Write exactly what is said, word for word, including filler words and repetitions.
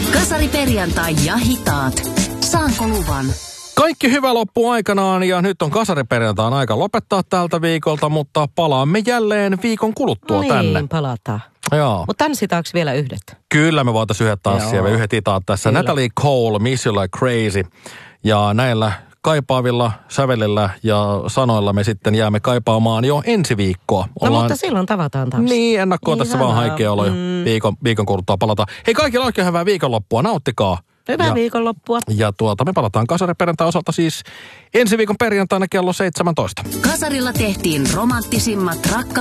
Kasari perjantai ja hitaat. Saanko luvan? Kaikki hyvä loppuu aikanaan ja nyt on kasariperjantain aika lopettaa tältä viikolta, mutta palaamme jälleen viikon kuluttua niin, tänne. Niin, palataan. Joo. Mutta tanssitaanko vielä yhdet? Kyllä me voitaisiin yhdet tanssia ja yhdet itaat tässä. Kyllä. Natalie Cole, Miss You Like Crazy. Ja näillä kaipaavilla sävelillä ja sanoilla me sitten jäämme kaipaamaan jo ensi viikkoa. No Ollaan... mutta silloin tavataan taas. Niin, ennakkoon tässä vaan haikea olo. Mm. Viikon, viikon kuluttua palataan. Hei, kaikilla oikein hyvää viikonloppua. Nauttikaa. Hyvää ja, viikonloppua. Ja tuota, me palataan kasariperjantai osalta siis ensi viikon perjantaina kello seitsemäntoista. Kasarilla tehtiin romanttisimmat rakkaus